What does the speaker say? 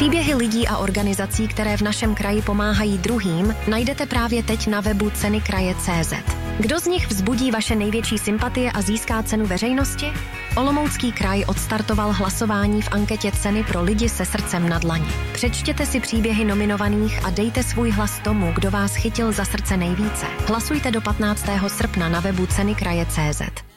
Příběhy lidí a organizací, které v našem kraji pomáhají druhým, najdete právě teď na webu ceny-kraje.cz. Kdo z nich vzbudí vaše největší sympatie a získá cenu veřejnosti? Olomoucký kraj odstartoval hlasování v anketě Ceny pro lidi se srdcem na dlani. Přečtěte si příběhy nominovaných a dejte svůj hlas tomu, kdo vás chytil za srdce nejvíce. Hlasujte do 15. srpna na webu ceny-kraje.cz.